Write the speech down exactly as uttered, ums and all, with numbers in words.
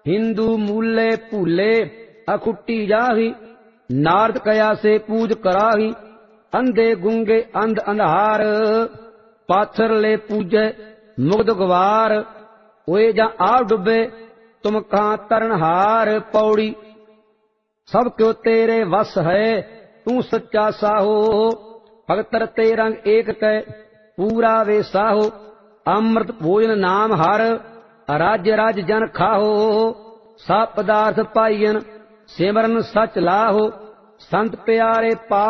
हिंदू मूले भूले अखुट्टी जाही। नारद कया से पूज कराही। अंधे गुंगे अंध अंधार पाथर ले पूजे मुग्ध गवार। ओए जा आप डुबे तुम कहां तरनहार। पौड़ी सब क्यों तेरे वस है तू सच्चा साहो। भगतर ते रंग एक कै पूरा वे साहो। अमृत भोजन नाम हर राज्य राज जन खाहो। सा पदार्थ पाइयन सिमरन सच लाहो। संत प्यारे पा